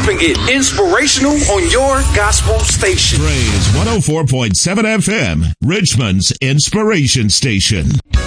keeping it inspirational on your gospel station. Praise 104.7 FM, Richmond's inspiration station.